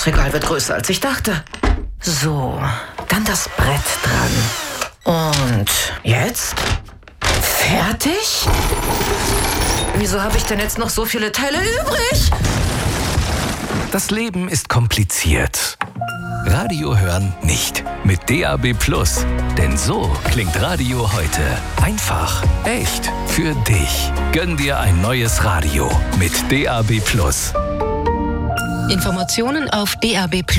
Das Regal wird größer, als ich dachte. So, dann das Brett dran. Und jetzt? Fertig? Wieso habe ich denn jetzt noch so viele Teile übrig? Das Leben ist kompliziert. Radio hören nicht. Mit DAB+. Denn so klingt Radio heute. Einfach, echt, für dich. Gönn dir ein neues Radio mit DAB+. Informationen auf DAB+.